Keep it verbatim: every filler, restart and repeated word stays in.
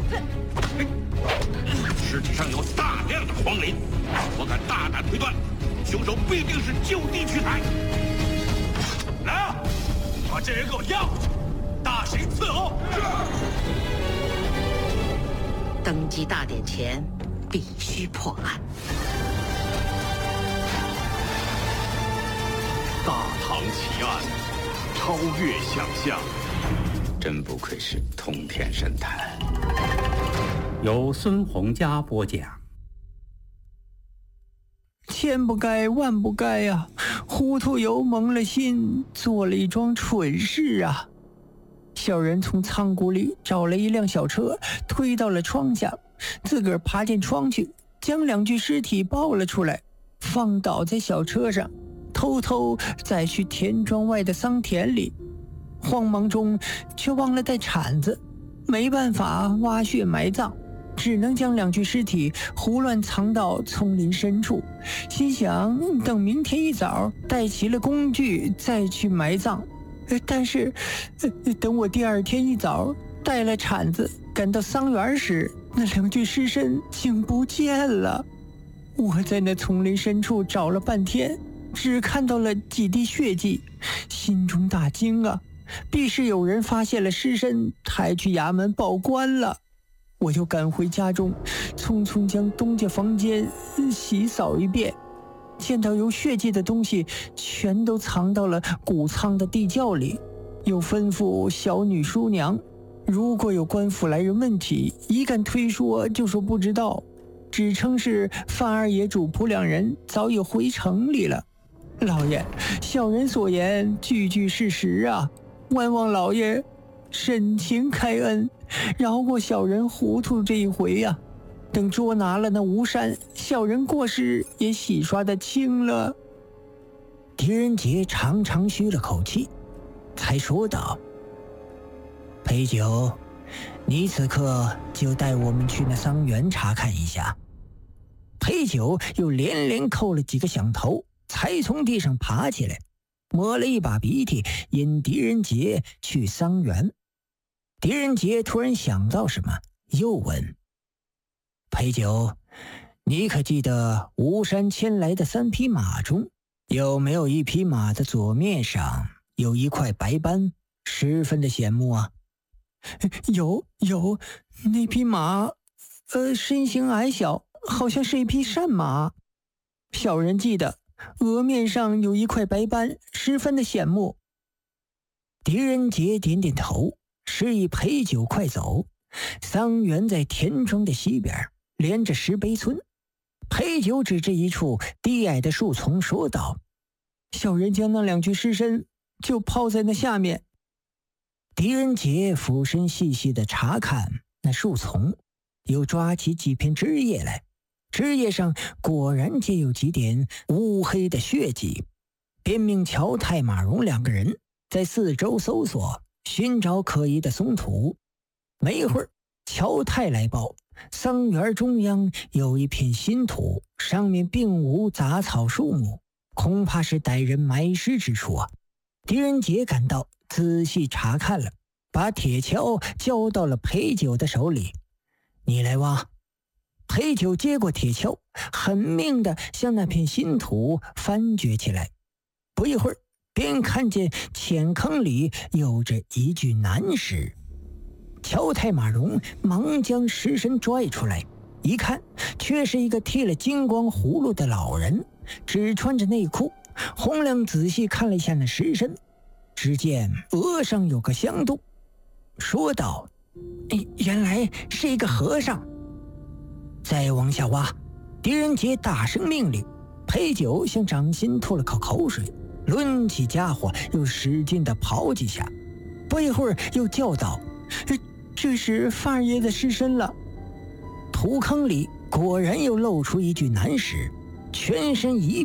尸体上有大量的黄磷，我敢大胆推断，凶手必定是就地取材。来啊，把这人给我押回去，大刑伺候。 登基大典前，必须破案。 大唐奇案，超越想象。 真不愧是通天神探。 由孙洪佳播讲。 千不该万不该呀、啊！糊涂油蒙了心，做了一桩蠢事啊！小人从仓库里找了一辆小车，推到了窗下，自个儿爬进窗去，将两具尸体抱了出来，放倒在小车上，偷偷再去田庄外的桑田里。慌忙中却忘了带铲子，没办法挖穴埋葬，只能将两具尸体胡乱藏到丛林深处，心想等明天一早带齐了工具再去埋葬。但是等我第二天一早带了铲子赶到桑园时，那两具尸身竟不见了。我在那丛林深处找了半天，只看到了几滴血迹，心中大惊啊！必是有人发现了尸身，抬去衙门报官了。我就赶回家中，匆匆将东家房间洗扫一遍，见到有血迹的东西全都藏到了谷仓的地窖里，又吩咐小女书娘，如果有官府来人问起，一敢推说就说不知道，只称是范二爷主仆两人早已回城里了。老爷，小人所言句句事实啊，万望老爷深情开恩，饶过小人糊涂这一回呀、啊！等捉拿了那吴山，小人过失也洗刷得清了。狄仁杰长长吁了口气，才说道：“裴九，你此刻就带我们去那桑园查看一下。”裴九又连连叩了几个响头，才从地上爬起来，抹了一把鼻涕，引狄仁杰去桑园。狄仁杰突然想到什么，又问：“裴九，你可记得吴山牵来的三匹马中，有没有一匹马的左面上有一块白斑，十分的显目啊？”“有有，那匹马，呃，身形矮小，好像是一匹善马。小人记得额面上有一块白斑，十分的显目。”狄仁杰点点头，示意裴九快走。桑园在田庄的西边，连着石碑村。裴九指着一处低矮的树丛说道：“小人将那两具尸身就抛在那下面。”狄仁杰俯身细细地查看那树丛，又抓起几片枝叶来，枝叶上果然皆有几点乌黑的血迹，便命乔太、马荣两个人在四周搜索，寻找可疑的松土。没一会儿，乔太来报，桑园中央有一片新土，上面并无杂草树木，恐怕是歹人埋尸之处啊。狄仁杰赶到，仔细查看了，把铁锹交到了裴九的手里：“你来挖。”裴九接过铁锹，狠命地向那片新土翻掘起来。不一会儿，便看见浅坑里有着一具男尸。乔太、马荣忙将尸身拽出来，一看，却是一个剃了金光葫芦的老人，只穿着内裤。洪亮仔细看了一下那尸身，只见额上有个香洞，说道：“原来是一个和尚。”再往下挖，狄仁杰大声命令。裴九向掌心吐了口口水，抡起家伙又使劲地刨几下，不一会儿又叫道：“这是范二爷的尸身了。”土坑里果然又露出一具男尸，全身一